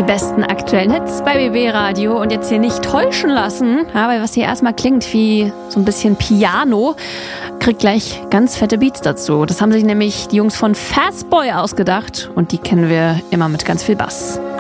Die besten aktuellen Hits bei BB Radio und jetzt hier nicht täuschen lassen, weil was hier erstmal klingt wie so ein bisschen Piano, kriegt gleich ganz fette Beats dazu. Das haben sich nämlich die Jungs von Fastboy ausgedacht und die kennen wir immer mit ganz viel Bass.